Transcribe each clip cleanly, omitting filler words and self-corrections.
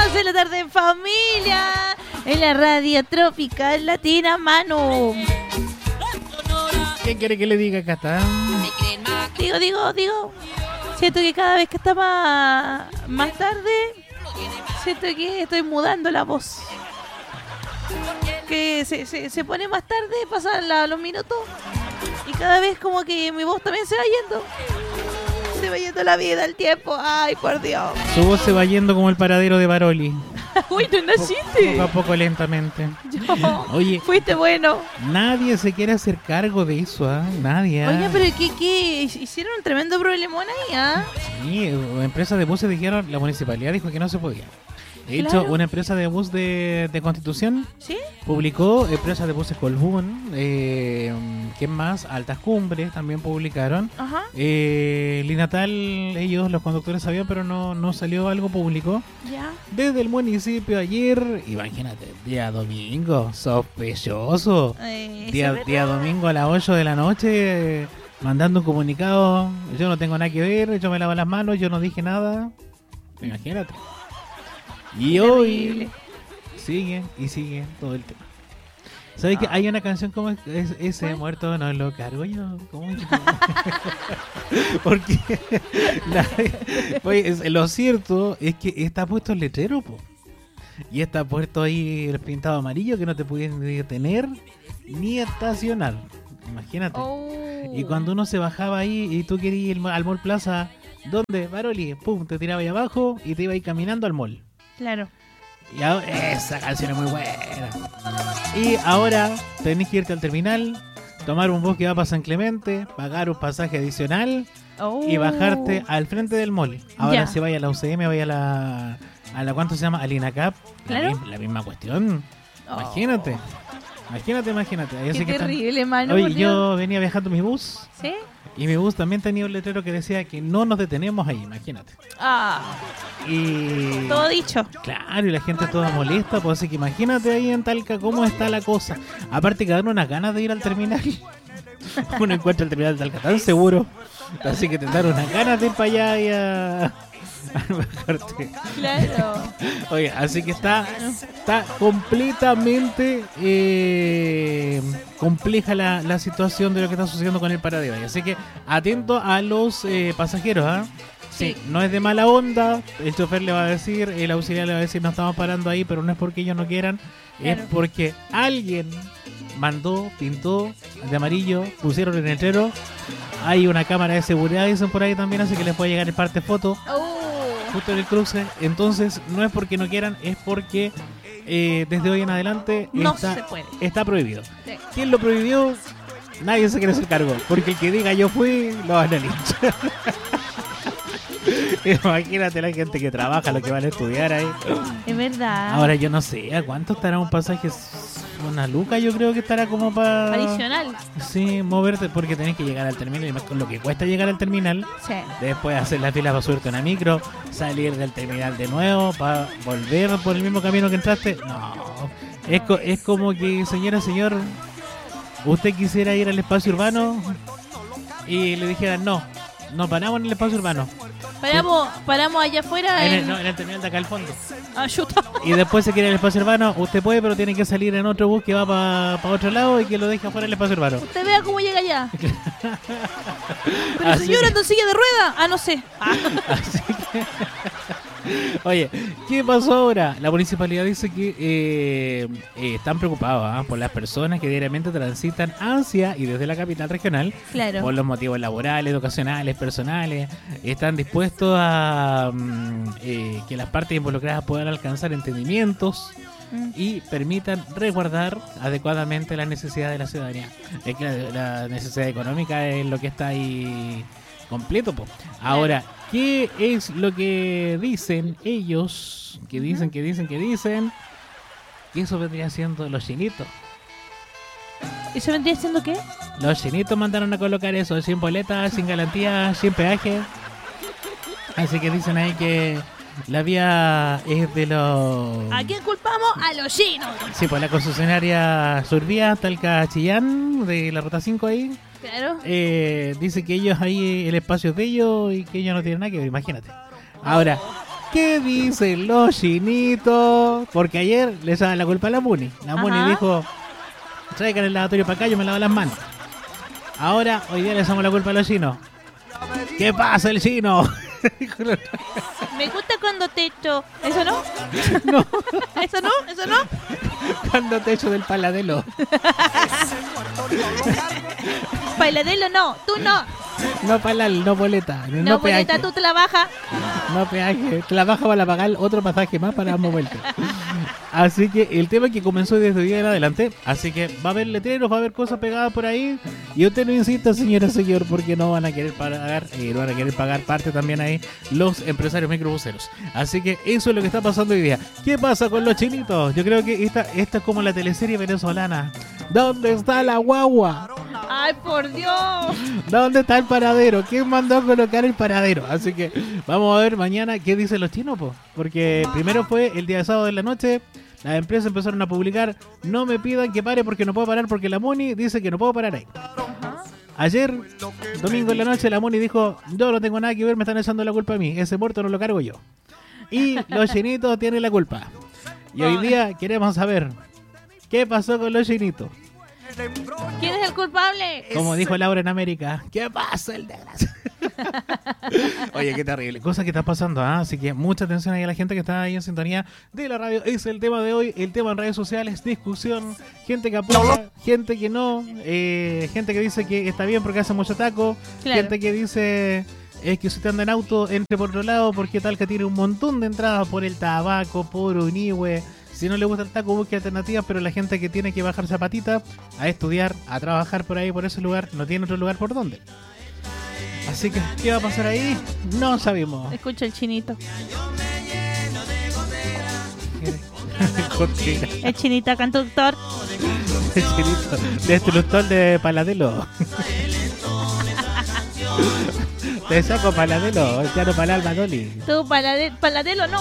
11 de la tarde en familia, en la radio tropical latina, Manu. ¿Qué quiere que le diga, Cata? Digo. Siento que cada vez que está más tarde, siento que estoy mudando la voz. Que se pone más tarde, pasan los minutos, y cada vez como que mi voz también se va yendo. Se va yendo la vida, el tiempo. Ay, por Dios. Su voz se va yendo como el paradero de Baroli. Uy, tú naciste. Poco a poco, lentamente. Oye, fuiste bueno. Nadie se quiere hacer cargo de eso, ¿ah? Nadie. Oye, pero ¿qué? Hicieron un tremendo problemón ahí, ¿ah? Sí, empresas de buses dijeron, la municipalidad dijo que no se podía. De hecho, Claro. una empresa de bus de Constitución ¿Sí? publicó, empresas de buses Colbún, ¿quién más? Altas Cumbres también publicaron. Ajá. Linatal, ellos, los conductores sabían, pero no salió algo público. Ya. Desde el municipio ayer, imagínate, día domingo, sospechoso. Día domingo a las 8 de la noche, mandando un comunicado. Yo no tengo nada que ver, yo me lavo las manos, yo no dije nada. Imagínate. Y hoy sigue todo el tema. ¿Sabes que hay una canción como ese ¿Cuál? muerto no lo cargo yo? ¿Cómo es? Porque oye, lo cierto es que está puesto el letrero, po. Y está puesto ahí el pintado amarillo que no te pueden detener ni estacionar. Imagínate. Oh. Y cuando uno se bajaba ahí y tú querías ir al Mall Plaza, ¿dónde? Baroli, pum, te tiraba ahí abajo y te iba ahí caminando al mall. Claro. Y esa canción es muy buena. Y ahora tenés que irte al terminal, tomar un bus que va para San Clemente, pagar un pasaje adicional y bajarte al frente del mall. Ahora Ya. se vaya a la UCM, vaya a la ¿cuánto se llama? Al INACAP. Claro. La misma cuestión. Imagínate. Así Qué que terrible, Manu. Oye, por Dios. yo venía viajando en mi bus. ¿Sí? Y mi bus también tenía un letrero que decía que no nos detenemos ahí, imagínate. Ah, Y todo dicho. claro, y la gente toda molesta, pues así que imagínate ahí en Talca cómo está la cosa. Aparte que dan unas ganas de ir al terminal. Uno encuentra el terminal de Talca tan seguro. Así que te dan unas ganas de ir para allá y a bajarte. Claro. Oye, así que está completamente compleja la situación de lo que está sucediendo con el paradero. Así que atento a los pasajeros, ¿ah? Sí, no es de mala onda, el chofer le va a decir, el auxiliar le va a decir, no estamos parando ahí, pero no es porque ellos no quieran, Claro. es porque alguien mandó, pintó de amarillo, pusieron el letrero, hay una cámara de seguridad, dicen por ahí también, así que les puede llegar el parte foto justo en el cruce. Entonces no es porque no quieran, es porque desde hoy en adelante No se puede. está prohibido. Sí. ¿Quién lo prohibió? Nadie se quiere hacer cargo, porque el que diga yo fui, lo van a linchar. Imagínate la gente que trabaja, lo que van a estudiar ahí. Es verdad. Ahora yo no sé, ¿a cuánto estará un pasaje? Una luca yo creo que estará como para... Adicional. Sí, moverte, porque tenés que llegar al terminal, y más con lo que cuesta llegar al terminal, Sí. después hacer la fila para subirte a una micro, salir del terminal de nuevo, para volver por el mismo camino que entraste. No, es como que, señor, usted quisiera ir al espacio urbano y le dijeran no paramos en el espacio urbano. Paramos allá afuera. En el terminal de acá al fondo. Ayuda. Y después se quiere el espacio urbano, usted puede, pero tiene que salir en otro bus que va para otro lado y que lo deje afuera del espacio urbano. Usted vea cómo llega allá. Pero Así señora, que- ¿anda en silla de rueda? No sé. Así que... Oye, ¿qué pasó ahora? La municipalidad dice que están preocupados por las personas que diariamente transitan hacia y desde la capital regional Claro. por los motivos laborales, educacionales, personales. Están dispuestos a que las partes involucradas puedan alcanzar entendimientos y permitan resguardar adecuadamente las necesidades de la ciudadanía. Es que la necesidad económica es lo que está ahí completo, po. Ahora, ¿qué es lo que dicen ellos? Que dicen que eso vendría siendo los chinitos. ¿Eso vendría siendo qué? Los chinitos mandaron a colocar eso, sin boletas, sin garantía, sin peaje. Así que dicen ahí que la vía es de los... ¿A quién culpamos? A los chinos. Sí, pues la concesionaria Survía, Talca Chillán, de la Ruta 5 ahí. Claro. Dice que ellos ahí, el espacio es de ellos y que ellos no tienen nada que ver, imagínate. Ahora, ¿qué dicen los chinitos? Porque ayer le echaban la culpa a la Muni. La Muni dijo, traigan el lavatorio para acá, yo me lavo las manos. Ahora, hoy día le echamos la culpa a los chinos. ¿Qué pasa el chino? Me gusta cuando te echo. ¿Eso no? No. ¿Eso no? ¿Eso no? Cuando te echo del paladelo. Bailadelo no, tú no. No palal, no boleta. No boleta, peaje. tú te la bajas. No peaje. Te la baja para pagar otro pasaje más para darnos vuelta. Así que el tema que comenzó desde hoy en adelante. Así que va a haber letreros, va a haber cosas pegadas por ahí. Y usted no insista, señora, señor, porque no van a querer pagar, no van a querer pagar parte también ahí los empresarios microbuseros. Así que eso es lo que está pasando hoy día. ¿Qué pasa con los chinitos? Yo creo que esta es como la teleserie venezolana. ¿Dónde está la guagua? ¡Ay, por Dios! ¿Dónde está el paradero? ¿Quién mandó a colocar el paradero? Así que vamos a ver mañana qué dicen los chinos, po. Porque primero fue el día de sábado de la noche. Las empresas empezaron a publicar: no me pidan que pare porque no puedo parar porque la Moni dice que no puedo parar ahí. Ayer, domingo en la noche, la Moni dijo: yo no tengo nada que ver, me están echando la culpa a mí. Ese muerto no lo cargo yo. Y los chinitos tienen la culpa. Y hoy día queremos saber qué pasó con los chinitos. ¿Quién es el culpable? Como dijo Laura en América, ¿qué pasa el desgraciado? Oye, qué terrible, cosas que están pasando, ¿eh? Así que mucha atención ahí a la gente que está ahí en sintonía de la radio. Es el tema de hoy, el tema en redes sociales, discusión, gente que apoya, gente que no, gente que dice que está bien porque hace mucho taco, Claro. gente que dice es que si usted anda en auto, entre por otro lado porque tal que tiene un montón de entradas por el tabaco, por Unihue. Si no le gusta el taco, busque alternativas, pero la gente que tiene que bajar zapatita a estudiar, a trabajar por ahí, por ese lugar, no tiene otro lugar por donde. Así que, ¿qué va a pasar ahí? No sabemos. Escucha el chinito. Cochina. El chinita conductor. El chinito destructor de Paladelo. Te saco Paladelo, ya no para el alma, Dolly. Tú, paladelo no.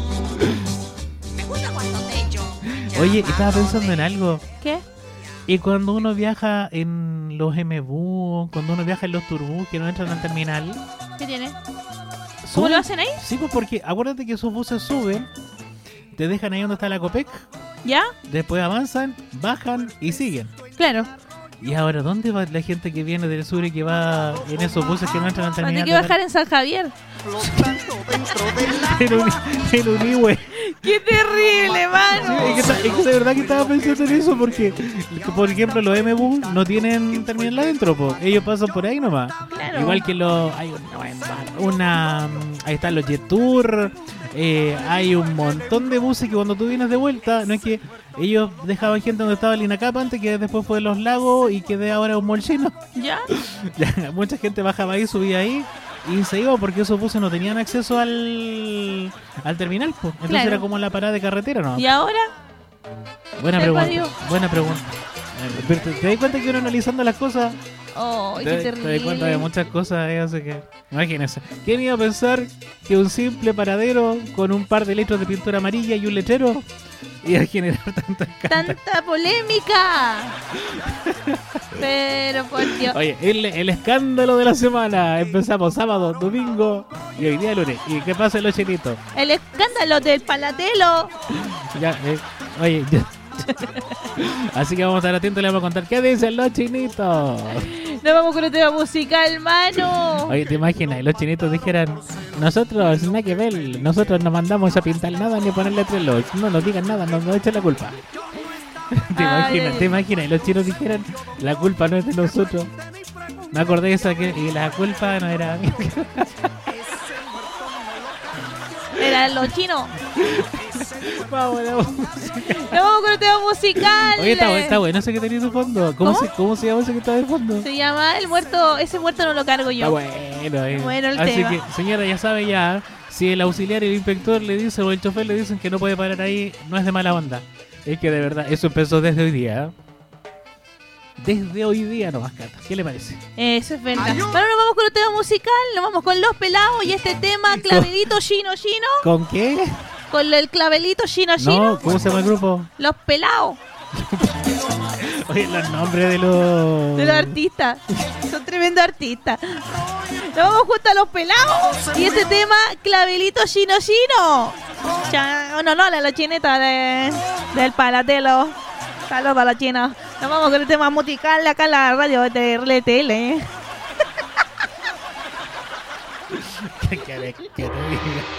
Oye, estaba pensando en algo. ¿Qué? Y cuando uno viaja en los MBUS, cuando uno viaja en los turbús que no entran al terminal, ¿Qué tiene? ¿Cómo lo hacen ahí? Sí, pues porque acuérdate que esos buses suben, te dejan ahí donde está la Copec, ¿Ya? después avanzan, bajan y siguen. Claro. Y ahora, ¿dónde va la gente que viene del sur y que va en esos buses que no entran al Vas a terminal? tener que bajar en San Javier. En Unihue. ¡Qué terrible, mano! Es que de verdad que estaba pensando en eso porque, por ejemplo, los MBUS no tienen terminal adentro, po. Ellos pasan por ahí nomás. Claro. Igual que hay ahí están los Jet Tour, hay un montón de buses que cuando tú vienes de vuelta, no es que ellos dejaban gente donde estaba el INACAP antes, que después fue Los Lagos y que de ahora un molchino. ¿Ya? Mucha gente bajaba ahí, subía ahí y se iba porque esos buses no tenían acceso al terminal, pues. Entonces Claro. era como la parada de carretera, ¿no? ¿Y ahora? Buena Se pregunta. evadió. Buena pregunta. Pero ¿te das cuenta que uno analizando las cosas ¡Oh, qué te das terrible! cuenta de muchas cosas? Así que imagínense. ¿Quién iba a pensar que un simple paradero con un par de litros de pintura amarilla y un letrero iba a generar tanta escándalo? ¡Tanta polémica! Pero por Dios. Oye, el escándalo de la semana. Empezamos sábado, domingo y hoy día lunes. ¿Y qué pasa en los chinitos? El escándalo del palatelo. Ya, oye, ya. Así que vamos a estar atentos y le vamos a contar qué dicen los chinitos. Nos vamos con un tema musical, mano. Oye, ¿te imaginas? Y los chinitos dijeran: nosotros, nada que ver, nosotros no mandamos a pintar nada ni a ponerle letreros. No nos digan nada, no nos echen la culpa. ¿Te imaginas? Y los chinos dijeran: la culpa no es de nosotros. Me acordé de esa que y la culpa no era mía. Eran los chinos. Vamos, Nos vamos con un tema musical. Oye, está bueno ese que tenía de fondo. ¿Cómo se llama ese que está de fondo? Se llama El Muerto. Ese muerto no lo cargo yo. Está bueno. Bueno el Así tema. que, señora, ya sabe ya. Si el auxiliar y el inspector le dicen o el chofer le dicen que no puede parar ahí, no es de mala onda. Es que de verdad, eso empezó desde hoy día. Desde hoy día nomás, Cata. ¿Qué le parece? Eso es verdad. Bueno, nos vamos con un tema musical. Nos vamos con Los Pelados y este tema, clavelito chino. ¿Con qué? Con el clavelito chino. No, ¿cómo se llama el grupo? Los Pelados. Oye, los nombres de los artistas. Son tremendos artistas. Nos vamos junto a los pelados. Y este tema, Clavelito Chino Chino. La chineta del Palatelo. Saludos a los chinos. Nos vamos con el tema musical acá en la radio de RTL. ¿Qué te diga?